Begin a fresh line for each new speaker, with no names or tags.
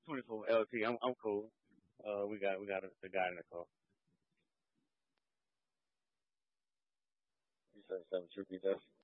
24 LT. I'm cool. We got the guy in the call. You said 7 2 beat us.